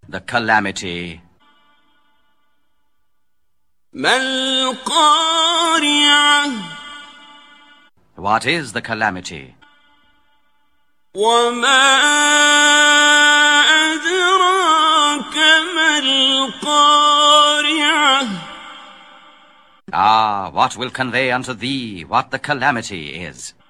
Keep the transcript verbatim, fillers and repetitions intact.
The calamity. ما القارعة. What is the calamity? وما أدراك ما القارعة. Ah, what will convey unto thee what the calamity is?